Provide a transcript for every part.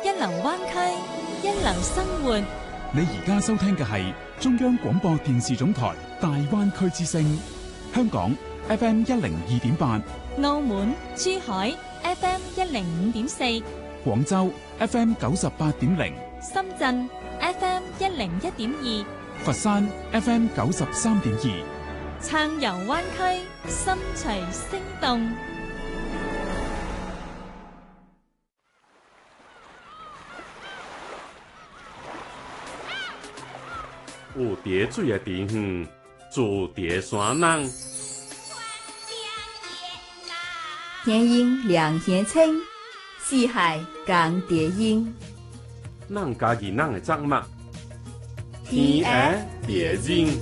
一流灣區，一流生活。 你而家收聽嘅係中央廣播電視總台大灣區之聲，香港 FM 102.8， 澳門、珠海 FM 105.4， 廣州 FM 98.0， 深圳 FM 101.2， 佛山 FM 93.2， 暢遊灣區，心隨聲動。 有蝶水的地方，住蝶山人。 天陰兩天青，四海共蝶音。 咱家己咱的作物，天涯蝶音。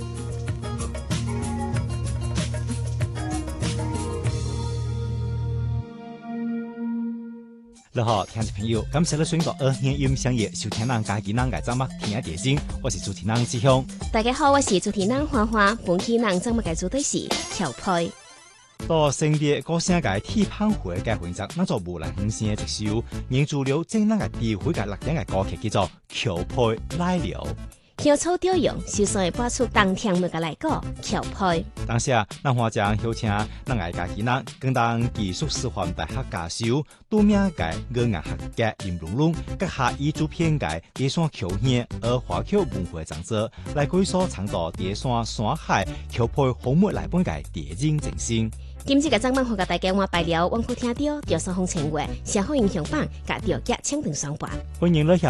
你好，聽眾朋友，感謝你選擇2音相約收聽咱家己咱嘅節目《天涯蝶音》，我是主持人志雄。 大家好，我是主持人花花，本期咱節目嘅主題是橋配。 到性別個性嘅鐵棒會嘅選擇，咱做無人唔先嘅一首，凝住了正咱嘅地會嘅特點嘅歌曲，叫做橋配來了。 香草調用，首先會播出當天物嘅來歌橋配。 當時啊，咱花將邀請咱嘅家己咱，更當技術師範大學教授，拄名嘅語言學家林龍龍，閣下以主編嘅蝶山橋縣而華僑文化長者來歸所倡導蝶山山海橋配紅木來本嘅蝶音精神。 今次嘅節目，我甲大家話拜了，阮去聽到蝶山風情話，社會影響榜，甲着夾青藤雙盤。 歡迎你